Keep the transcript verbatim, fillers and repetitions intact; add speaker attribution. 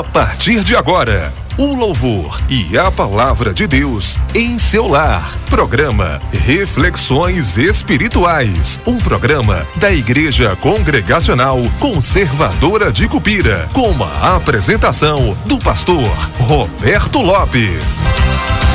Speaker 1: A partir de agora, o louvor e a palavra de Deus em seu lar. Programa Reflexões Espirituais. Um programa da Igreja Congregacional Conservadora de Cupira, com a apresentação do pastor Roberto Lopes.